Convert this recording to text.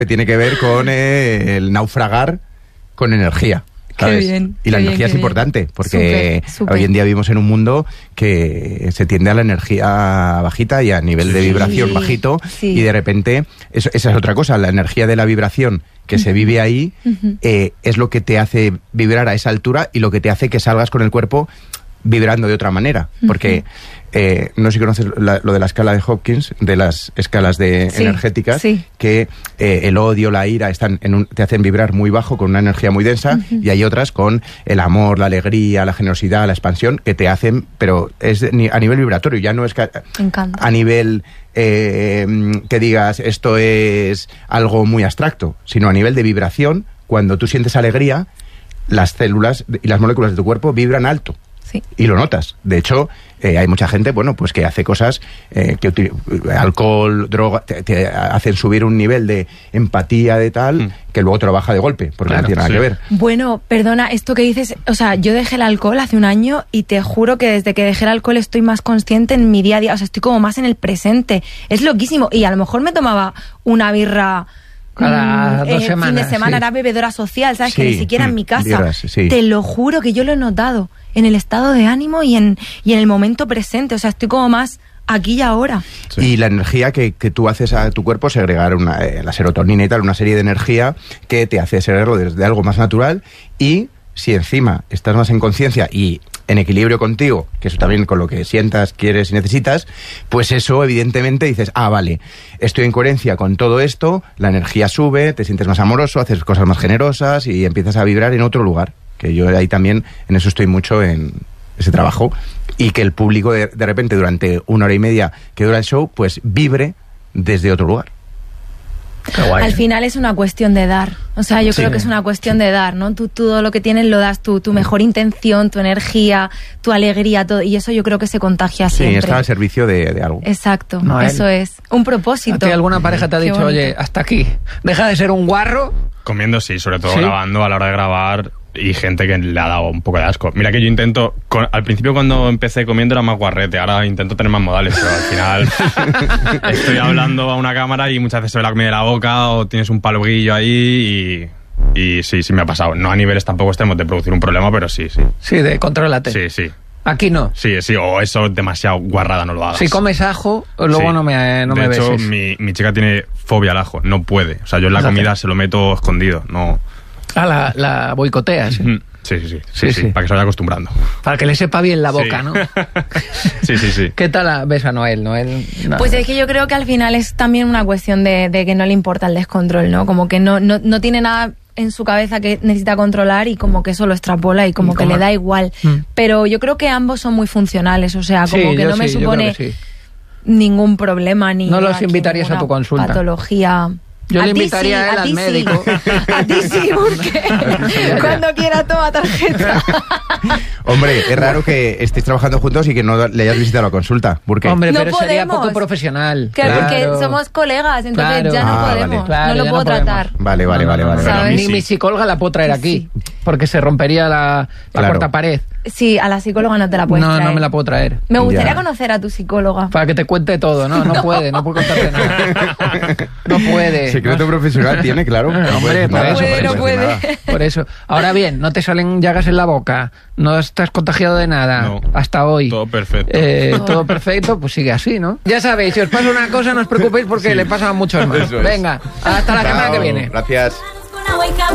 que tiene que ver con el naufragar con energía. ¿Sabes? Qué bien, y la energía es importante, porque hoy en día vivimos en un mundo que se tiende a la energía bajita y a nivel de vibración bajito, y de repente, esa es otra cosa, la energía de la vibración que se vive ahí es lo que te hace vibrar a esa altura y lo que te hace que salgas con el cuerpo vibrando de otra manera, porque no sé si conoces lo de la escala de Hawkins, de las escalas energéticas, que el odio, la ira te hacen vibrar muy bajo con una energía muy densa, y hay otras con el amor, la alegría, la generosidad, la expansión, que te hacen, pero es a nivel vibratorio, ya no es a nivel que digas esto es algo muy abstracto, sino a nivel de vibración. Cuando tú sientes alegría, las células y las moléculas de tu cuerpo vibran alto. Sí. Y lo notas. De hecho, hay mucha gente, bueno, pues que hace cosas, alcohol, droga, te hacen subir un nivel de empatía de tal, que luego te lo baja de golpe, porque no tiene nada que ver. Bueno, perdona, esto que dices, o sea, yo dejé el alcohol hace un año y te juro que desde que dejé el alcohol estoy más consciente en mi día a día, o sea, estoy como más en el presente. Es loquísimo. Y a lo mejor me tomaba una birra cada 2 semanas. Fin de semana era bebedora social, ¿sabes? Que ni siquiera en mi casa. Te lo juro que yo lo he notado en el estado de ánimo y en el momento presente. O sea, estoy como más aquí y ahora. Y la energía que tú haces a tu cuerpo, segregar la serotonina y tal, una serie de energía que te hace segregarlo desde algo más natural. Y si encima estás más en conciencia y en equilibrio contigo, que eso también con lo que sientas, quieres y necesitas, pues eso evidentemente dices, vale, estoy en coherencia con todo esto, la energía sube, te sientes más amoroso, haces cosas más generosas y empiezas a vibrar en otro lugar. Que yo ahí también, en eso estoy mucho en ese trabajo, y que el público de repente durante 1 hora y media que dura el show, pues vibre desde otro lugar. Al final es una cuestión de dar. O sea, yo creo que es una cuestión de dar, ¿no? Tú todo lo que tienes lo das tú, tu mejor intención, tu energía, tu alegría, todo. Y eso yo creo que se contagia siempre. Sí, está al servicio de algo. Exacto, eso es. Un propósito. ¿A ti alguna pareja te ha dicho, oye, hasta aquí, deja de ser un guarro? Comiendo sí, sobre todo grabando, a la hora de grabar, y gente que le ha dado un poco de asco. Mira que yo intento, al principio cuando empecé comiendo era más guarrete, ahora intento tener más modales, pero al final estoy hablando a una cámara y muchas veces se ve la comida de la boca o tienes un palguillo ahí y sí me ha pasado. No a niveles tampoco extremos de producir un problema, pero sí. Sí, de contrólate. Sí. Aquí no. Sí, o eso demasiado guarrada, no lo hagas. Si comes ajo, luego no me beses. De hecho, mi chica tiene fobia al ajo, no puede. O sea, yo en la comida se lo meto escondido, no... la boicoteas. Sí, para que se vaya acostumbrando. Para que le sepa bien la boca, ¿no? Sí. ¿Qué tal ves a Noel? No. Pues es que yo creo que al final es también una cuestión de que no le importa el descontrol, ¿no? Como que no tiene nada en su cabeza que necesita controlar y como que eso lo extrapola y como que le da igual. Pero yo creo que ambos son muy funcionales, o sea, como que no me supone ningún problema ni... No los invitarías a tu consulta. Patología... Yo le invitaría a él al médico. A ti sí, porque cuando quiera toma tarjeta. Hombre, es raro que estéis trabajando juntos y que no le hayas visitado la consulta. ¿Por qué? Hombre, pero sería poco profesional. Claro, porque somos colegas, entonces ya no podemos. Vale. No lo puedo tratar. Vale. Ni mi psicóloga la puedo traer aquí, porque se rompería la cuarta pared. Sí, a la psicóloga no te la puedes traer. No me la puedo traer. Me gustaría conocer a tu psicóloga. Para que te cuente todo, no puede contarte nada. No puede. Secreto profesional tiene, claro. Hombre, no puede. Por eso. Ahora bien, no te salen llagas en la boca, no estás contagiado de nada, hasta hoy. Todo perfecto. Todo perfecto, pues sigue así, ¿no? Ya sabéis, si os pasa una cosa, no os preocupéis porque le pasa a muchos más. Venga, hasta la semana que viene. Gracias.